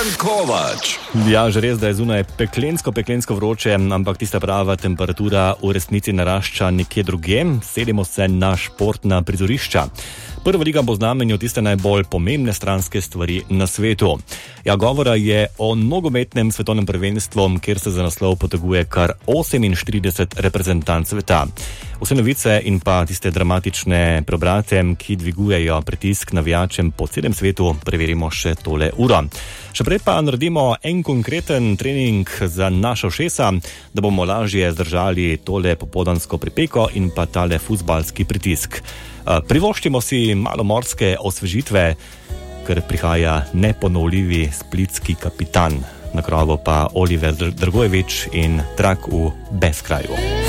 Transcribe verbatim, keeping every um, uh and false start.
Bojan Kovač. Ja, že res, da je zunaj peklensko, peklensko vroče, ampak tista prava temperatura v resnici narašča nekje drugje. Sedimo se na športna prizorišča. Prva liga bo znamenju tiste najbolj pomembne stranske stvari na svetu. Ja, govora je o nogometnem svetovnem prvenstvu, kjer se za naslov poteguje kar oseminštirideset reprezentanc sveta. Vse novice in pa tiste dramatične preobrate, ki dvigujejo pritisk navijačem po celem svetu, preverimo še tole uro. Še prej pa naredimo en konkreten trening za naša ušesa, da bomo lažje zdržali tole popoldansko pripeko in pa tale fuzbalski pritisk. Privoščimo si malo morske osvežitve, ker prihaja neponovljivi splitski kapitan. Na krovu pa Oliver Dragojevič in Trak v Bezkraju.